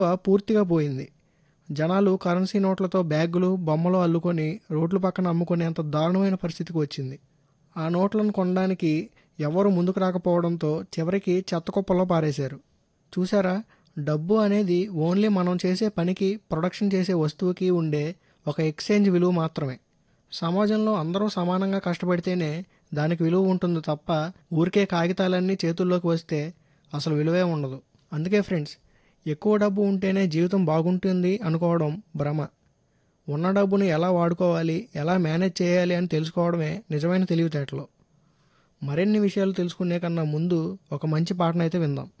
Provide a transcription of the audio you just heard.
పూర్తిగా పోయింది. జనాలు కరెన్సీ నోట్లతో బ్యాగులు, బొమ్మలు అల్లుకొని రోడ్ల పక్కన అమ్ముకునేంత దారుణమైన పరిస్థితికి వచ్చింది. ఆ నోట్లను కొనడానికి ఎవరు ముందుకు రాకపోవడంతో చివరికి చెత్త కుప్పల్లో పారేశారు. చూసారా, డబ్బు అనేది ఓన్లీ మనం చేసే పనికి, ప్రొడక్షన్ చేసే వస్తువుకి ఉండే ఒక ఎక్స్చేంజ్ విలువ మాత్రమే. సమాజంలో అందరూ సమానంగా కష్టపడితేనే దానికి విలువ ఉంటుంది తప్ప ఊరికే కాగితాలన్నీ చేతుల్లోకి వస్తే అసలు విలువే ఉండదు. అందుకే ఫ్రెండ్స్, ఎక్కువ డబ్బు ఉంటేనే జీవితం బాగుంటుంది అనుకోవడం భ్రమ. ఉన్న డబ్బుని ఎలా వాడుకోవాలి, ఎలా మేనేజ్ చేయాలి అని తెలుసుకోవడమే నిజమైన తెలివితేటలు. మరిన్ని విషయాలు తెలుసుకునే కన్నా ముందు ఒక మంచి పాటనైతే విందాం.